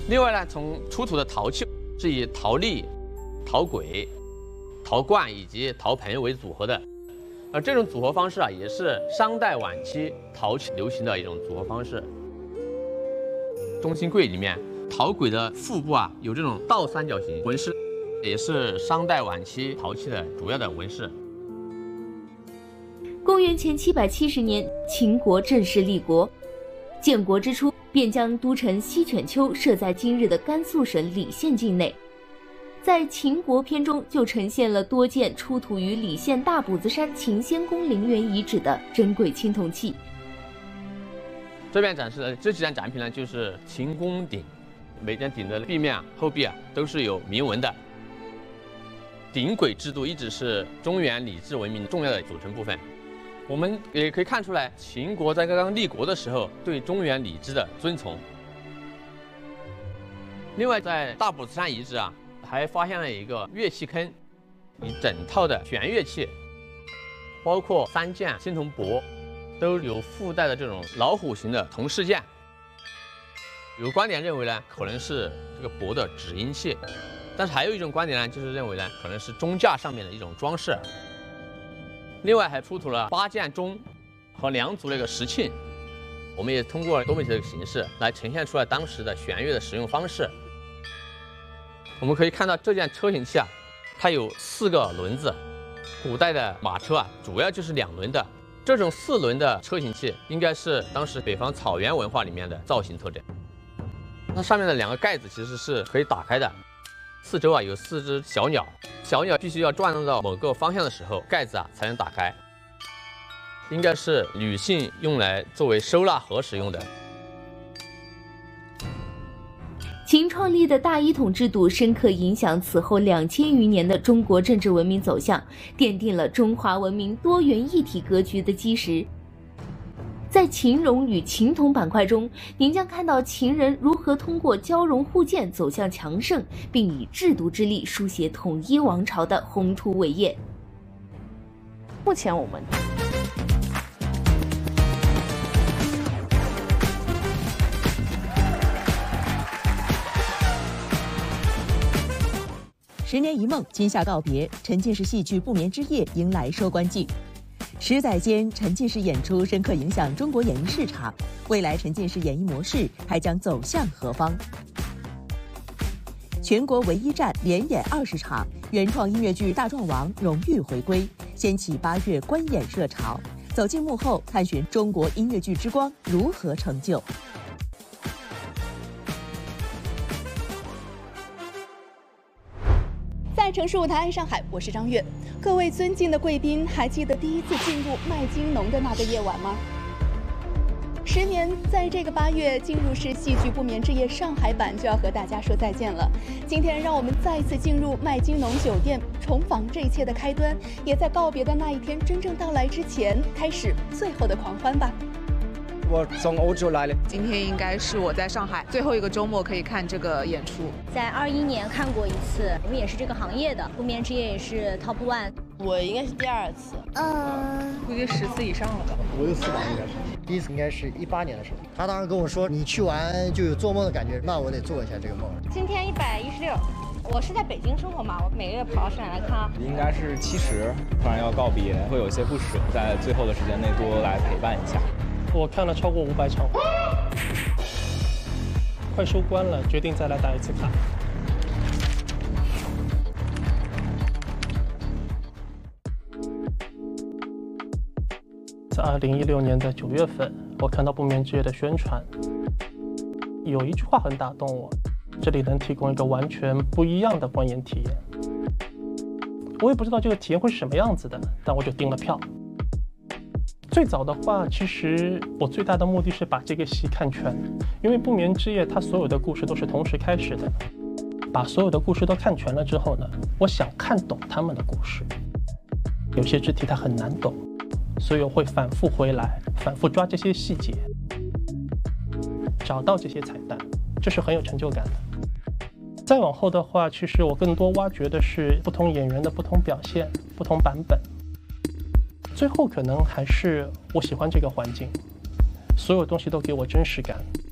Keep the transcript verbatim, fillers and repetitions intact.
另外呢，从出土的陶器是以陶粒、陶簋、陶罐以及陶盆为组合的，而这种组合方式啊，也是商代晚期陶器流行的一种组合方式。中心柜里面，陶簋的腹部啊有这种倒三角形纹饰，也是商代晚期陶器的主要的纹饰。 公元前七百七十年，秦国正式立国。建国之初，便将都城西犬丘设在今日的甘肃省礼县境内。在秦国篇中，就呈现了多件出土于礼县大卜子山秦仙宫陵园遗址的珍贵青铜器。 这边展示的这几件展品呢，就是秦宫鼎，每件鼎的壁面、后壁啊都是有铭文的。鼎簋制度一直是中原礼制文明重要的组成部分。我们也可以看出来，秦国在刚刚立国的时候对中原礼制的遵从。另外，在大卜子山遗址啊，还发现了一个乐器坑，一整套的弦乐器，包括三件青铜钵，都有附带的这种老虎形的铜饰件。有观点认为呢，可能是这个钵的止音器，但是还有一种观点呢，就是认为呢，可能是钟架上面的一种装饰。另外还出土了八件钟和两组那个石磬，我们也通过多媒体的形式来呈现出来当时的弦乐的使用方式。我们可以看到这件车形器啊，它有四个轮子。古代的马车啊，主要就是两轮的。这种四轮的车形器应该是当时北方草原文化里面的造型特征。它上面的两个盖子其实是可以打开的。四周啊有四只小鸟，小鸟必须要转动到某个方向的时候，盖子啊才能打开。应该是女性用来作为收纳盒使用的。 秦创立的大一统制度深刻影响此后两千余年的中国政治文明走向，奠定了中华文明多元一体格局的基石。在秦戎与秦铜板块中，您将看到秦人如何通过交融互鉴走向强盛，并以制度之力书写统一王朝的宏图伟业。 目前我们十年一梦，今夏告别，沉浸式戏剧不眠之夜迎来收官季。十载间，沉浸式演出深刻影响中国演艺市场，未来沉浸式演艺模式还将走向何方？全国唯一站连演二十场，原创音乐剧《大壮王》荣誉回归，掀起八月观演热潮。走进幕后，探寻中国音乐剧之光如何成就。 在城市舞台爱上海，我是张悦。各位尊敬的贵宾，还记得第一次进入麦金农的那个夜晚吗？十年，在这个八月，进入式戏剧不眠之夜上海版就要和大家说再见了。今天，让我们再次进入麦金农酒店，重访这一切的开端，也在告别的那一天真正到来之前，开始最后的狂欢吧。 我从欧洲来了， 今天应该是我在上海最后一个周末可以看这个演出。 在二一年看过一次，我们也是这个行业的，不眠之夜也是 top one。 我应该是第二次， 嗯，估计十次以上了吧。 我有四吧，应该是第一次，应该是一八年的时候。他当时跟我说，你去完就有做梦的感觉，那我得做一下这个梦。 今天一百一十六。我是在北京生活嘛，我每个月跑到上海来看啊。 应该是七十，突然要告别，会有些不舍，在最后的时间内多来陪伴一下。 我看了超过五百场，快收官了，决定再来打一次卡。在二零一六年的九月份，我看到不眠之夜的宣传，有一句话很打动我。这里能提供一个完全不一样的观演体验。我也不知道这个体验会是什么样子的，但我就订了票。最早的话，其实我最大的目的是把这个戏看全，因为不眠之夜它所有的故事都是同时开始的。把所有的故事都看全了之后呢，我想看懂他们的故事。有些肢体它很难懂，所以我会反复回来，反复抓这些细节，找到这些彩蛋。这是很有成就感的。再往后的话，其实我更多挖掘的是不同演员的不同表现、不同版本。最后可能还是我喜欢这个环境，所有东西都给我真实感。